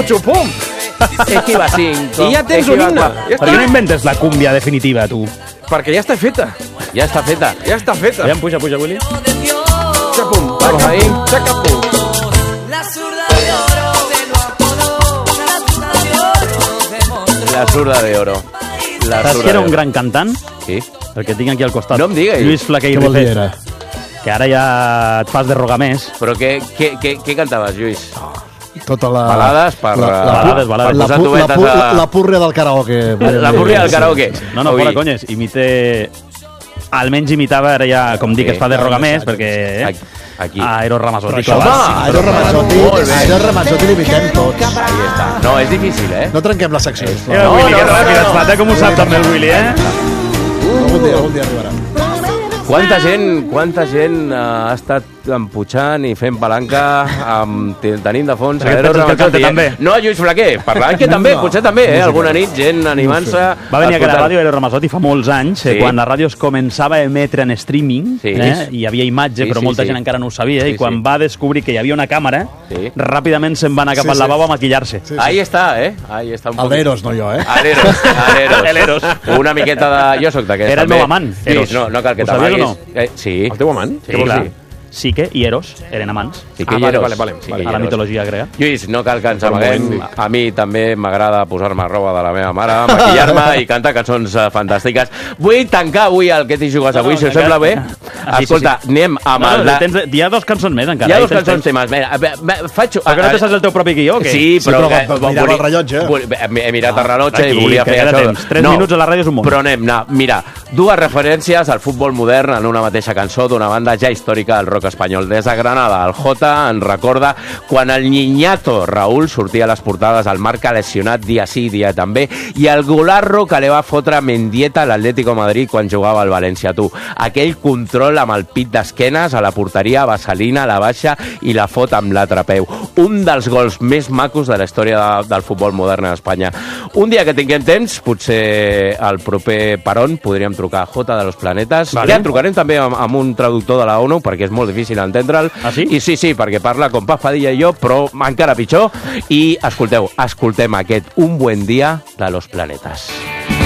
xupum. Equiva 5. I ja tens un himne. Ja Per què no inventes la cúmbia definitiva, tu? Perquè ja està feta. Ja està feta. Ja està feta. Aviam, puja, Willy. Xapum, Vamos ahí. xacapum. La zurda de oro. La Saps zurda que era de un oro. gran cantant? Sí. El que tinc aquí al costat. No em diguis. Lluís Flaquer i Què vol dir, Rifet. era? Que ara ja et fas de rogar més. Però què cantaves, Lluís? Tota la... Balades per... balades. per La, posar pu- la, tobetes pu- a... la púrria del karaoke. La púrria del karaoke. No, Ui. fora conyes. Imite... Almenys imitava, ara ja, com dic, es fa de rogar més, perquè... Aquí. A Eros Ramazzotti. Això, Home! Aero Ramazzotti, Molt bé. Aero Ramazzotti l'imitem tots. Ahí està. No, és difícil, eh? No trenquem la secció, Que sisplau. Willy, que no, ràpid no, es no. mata, com ho sap també el Willy, eh? Algun dia arribarà. Quanta gent ha estat empujant i fent palanca tenint de fons Perquè Eros penses que Ramazzotti, canta també? No, Lluís Flaquer, parlant que també, No, potser també, música. alguna nit, gent animant-se. Va venir a la escoltant. ràdio Eros Ramazzotti fa molts anys, Sí. quan la ràdio es començava a emetre en streaming, Sí. hi havia imatge, Sí, però sí, molta sí. gent encara no ho sabia, Sí, i quan sí. va descobrir que hi havia una càmera, Sí. ràpidament se'n va anar cap Sí, al sí. lavabo a maquillar-se. Sí. Ahí està, eh? Ahí està un El d'Eros, no jo, eh? Eros. El Eros. Una miqueta de... Jo sóc d'aquest, Era el també. meu amant, Sí, Eros. no cal que Ho sabies o t'amaguis. Sí. El teu amant? Sí, Què vols clar. dir? Sique i Eros eren amants, Sí que vale, Eros. vale. Sí a que la Eros. mitologia grega. Lluís, no cal que ens Per un amaguem. moment, A mi també m'agrada posar-me roba de la meva mare, maquillar-me i cantar cançons fantàstiques. Vull tancar avui el que t'hi jugues avui, si us sembla bé. Sí, Escolta, anem amb No, el... hi ha dos cançons més encara. Hi ha ahí dos tens cançons temps. temes. Mira, faig... Perquè no te saps el teu propi guió o què? Sí, però... però mirava el rellotge. He mirat el rellotge i Aquí, volia que fer queda això. temps. 3 minuts a la ràdio és un món. Però anem, mira, dues referències al futbol modern en una mateixa cançó d'una banda ja històrica del rock espanyol. Des de Granada, el Jota en recorda quan el Niñato Raúl sortia a les portades, el Marca lesionat dia sí, dia també, i el golarro que li va fotre Mendieta a l'Atlético de Madrid quan jugava al València, tu. Aquell control amb el pit d'esquenes a la porteria, vaselina, la baixa i la fot amb l'altre peu. Un dels gols més macos de la història del futbol modern a Espanya. Un dia que tinguem temps, potser el proper Perón, podríem trucar a Jota de los Planetes. Vale. Ja trucarem també amb un traductor de la ONU, perquè és molt difícil entendre'l. Ah, sí? I sí, perquè parla com Paz Padilla i jo, però encara pitjor. I escoltem aquest Un buen dia de los Planetes.